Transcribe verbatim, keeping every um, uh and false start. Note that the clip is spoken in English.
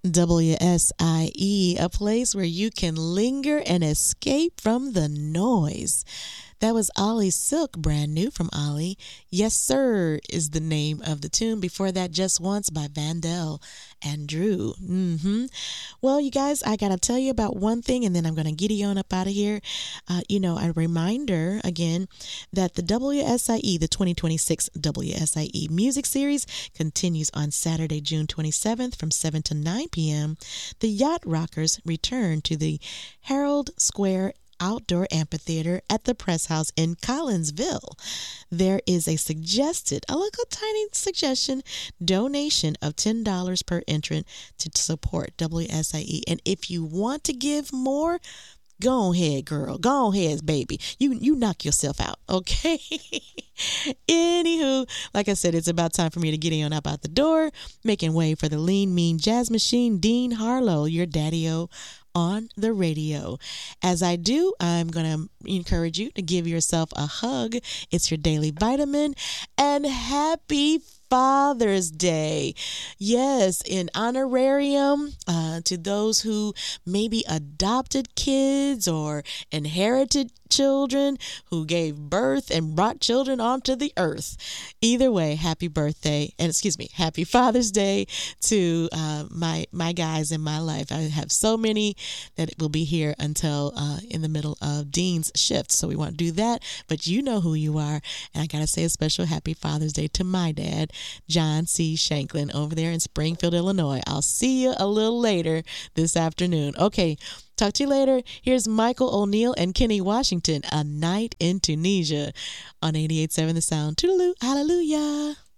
W S I E, a place where you can linger and escape from the noise. That was Ollie Silk, brand new from Ollie. Yes, Sir is the name of the tune. Before that, Just Once by Vandell and Drew. Mm-hmm. Well, you guys, I got to tell you about one thing, and then I'm going to giddy on up out of here. Uh, you know, a reminder, again, that the W S I E, the twenty twenty-six W S I E Music Series, continues on Saturday, June twenty-seventh from seven to nine p.m. The Yacht Rockers return to the Herald Square Outdoor Amphitheater at the Press House in Collinsville. There is a suggested, a little tiny suggestion, donation of ten dollars per entrant to support W S I E. And if you want to give more, go ahead, girl. Go ahead, baby. You you knock yourself out, okay? Anywho, like I said, it's about time for me to get on up out the door, making way for the lean, mean jazz machine, Dean Harlow, your daddy-o on the radio. As I do, I'm going to encourage you to give yourself a hug. It's your daily vitamin. And happy Father's Day. Yes, in honorarium uh, to those who maybe adopted kids or inherited children, who gave birth and brought children onto the earth. Either way, happy birthday, and excuse me, happy Father's Day to uh, my my guys in my life. I have so many that will be here until uh, in the middle of Dean's shift, so we won't do that, but you know who you are, and I gotta say a special happy Father's Day to my dad, John C. Shanklin, over there in Springfield, Illinois. I'll see you a little later this afternoon. Okay, talk to you later. Here's Michael O'Neill and Kenny Washington, A Night in Tunisia on eighty-eight point seven The Sound. Toodaloo, hallelujah.